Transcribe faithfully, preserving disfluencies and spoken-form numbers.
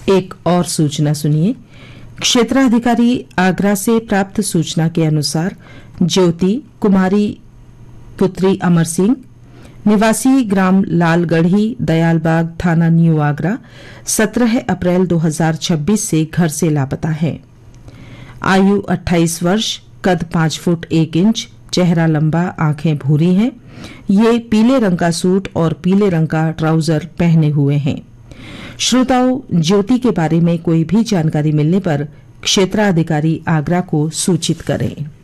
एक और सूचना सुनिए। क्षेत्राधिकारी आगरा से प्राप्त सूचना के अनुसार ज्योति कुमारी पुत्री अमर सिंह निवासी ग्राम लालगढ़ी दयालबाग थाना न्यू आगरा सत्रह अप्रैल दो हज़ार छब्बीस से घर से लापता है। आयु अट्ठाईस वर्ष, कद पांच फुट एक इंच, चेहरा लंबा, आंखें भूरी हैं। ये पीले रंग का सूट और पीले रंग का ट्राउजर पहने हुए हैं। श्रोताओं, ज्योति के बारे में कोई भी जानकारी मिलने पर क्षेत्राधिकारी आगरा को सूचित करें।